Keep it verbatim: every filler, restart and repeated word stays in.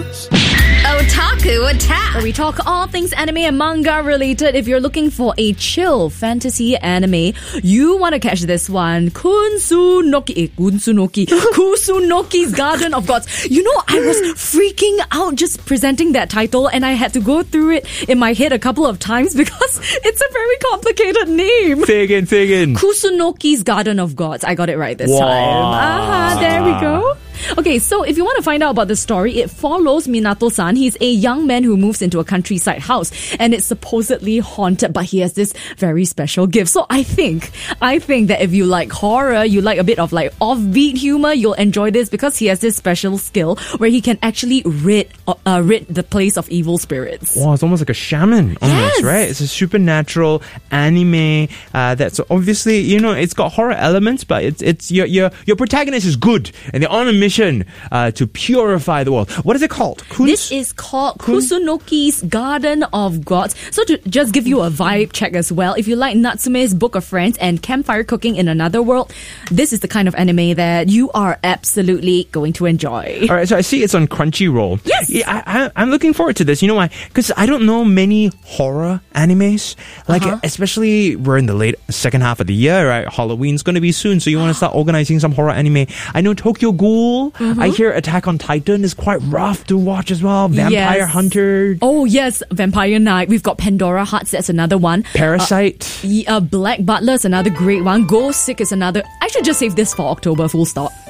News. Otaku Attack, where we talk all things anime and manga related. If you're looking for a chill fantasy anime, you want to catch this one. Kusunoki, eh, Kusunoki, Kusunoki's Garden of Gods. You know, I was freaking out just presenting that title, and I had to go through it in my head a couple of times because it's a very complicated name. Say again, say again. Kusunoki's Garden of Gods. I got it right this wow. time. Aha, there we go. Okay, so if you want to find out about the story, it follows Minato-san. He's a young man who moves into a countryside house, and it's supposedly haunted, but he has this very special gift. So I think, I think that if you like horror, you like a bit of like offbeat humor, you'll enjoy this because he has this special skill where he can actually rid, uh, rid the place of evil spirits. Wow, it's almost like a shaman, almost, yes. right? It's a supernatural anime uh, that's obviously, you know, it's got horror elements, but it's it's your your your protagonist is good, and they're on a mission uh, to purify the world. What is it called? Kuns- this is called Kusunoki's Garden of Gods. So to just give you a vibe check as well, if you like Natsume's Book of Friends and Campfire Cooking in Another World, this is the kind of anime that you are absolutely going to enjoy. All right, so I see it's on Crunchyroll. Yes! Yeah, I, I, I'm looking forward to this. You know why? Because I don't know many horror animes. Like, Uh-huh. especially we're in the late second half of the year, right? Halloween's going to be soon, so you want to start organizing some horror anime. I know Tokyo Ghoul. Mm-hmm. I hear Attack on Titan is quite rough to watch as well. Vampire yes. Hunter. Oh, yes. Vampire Knight. We've got Pandora Hearts. That's another one. Parasite. Uh, uh, Black Butler is another great one. Go Sick is another. I should just save this for October, full stop.